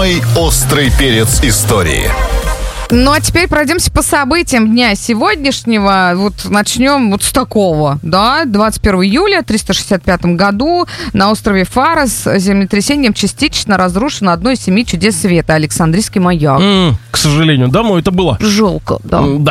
Самый острый перец истории. Ну, а теперь пройдемся по событиям дня сегодняшнего. Вот начнем вот с такого, да. 21 июля 365 году на острове Фарос землетрясением частично разрушено одно из 7 чудес света — Александрийский маяк. К сожалению, давно это было. Жалко, да. Да.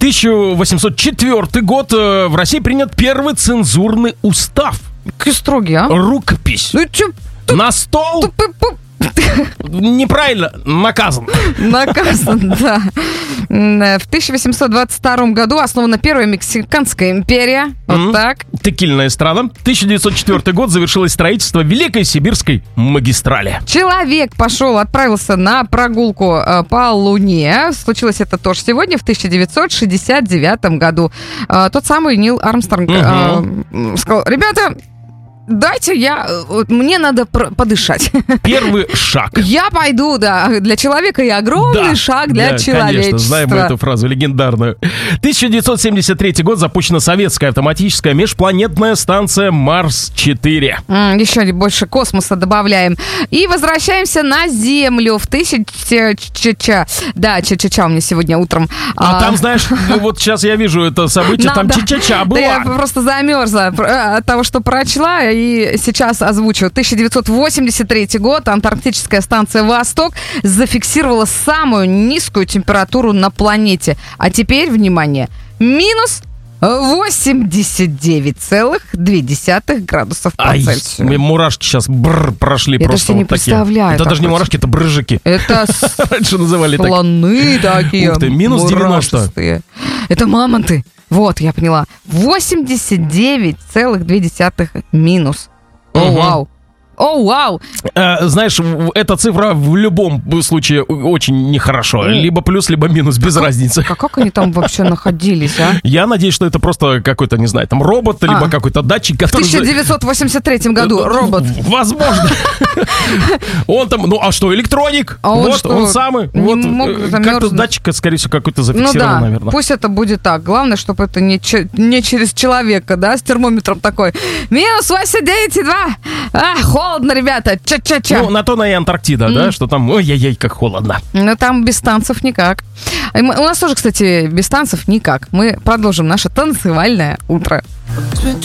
1804 год. В России принят первый цензурный устав. Какие строгие, а? Рукопись. Ну, чё? На стол. Неправильно наказан. Наказан, да. В 1822 году основана первая Мексиканская империя. Вот так. Текильная страна. 1904 год завершилось строительство Великой Сибирской магистрали. Человек отправился на прогулку по Луне. Случилось это тоже сегодня, в 1969 году. Тот самый Нил Армстронг сказал: ребята, дайте мне надо подышать. Первый шаг. Я пойду, да. Для человека и огромный шаг для человечества. Конечно, знаем мы эту фразу легендарную. 1973 год запущена советская автоматическая межпланетная станция Марс-4. Еще больше космоса добавляем. И возвращаемся на Землю в Ча-ча-ча у меня сегодня утром. А там, знаешь, вот сейчас я вижу это событие, там Ча-ча-ча была. Да, я просто замерзла от того, что прочла, и сейчас озвучу. 1983 год. Антарктическая станция «Восток» зафиксировала самую низкую температуру на планете. А теперь, внимание, минус 89,2 градусов по Цельсию. Мурашки сейчас прошли. Я просто даже не вот такие. представляю. Это даже не мурашки, это брыжики. Это раньше называли так. слоны такие. Ух ты, минус 90. Это мамонты. Вот, я поняла. 89,2 минус. О, вау. О, вау! Знаешь, эта цифра в любом случае очень нехорошо. Либо плюс, либо минус, без разницы. А как они там вообще находились, а? Я надеюсь, что это просто какой-то, не знаю, там робот, либо какой-то датчик, который... В 1983 году робот. Возможно. Он там, ну а что, электроник? Вот, он самый. Вот, как-то датчик, скорее всего, какой-то зафиксирован, наверное. Пусть это будет так. Главное, чтобы это не через человека, да, с термометром такой. Минус 89,2. Холодно, ребята. Ча-ча-ча. Ну, на то и Антарктида, да, что там, ой-ой-ой, как холодно. Ну, там без танцев никак. У нас тоже, кстати, без танцев никак. Мы продолжим наше танцевальное утро.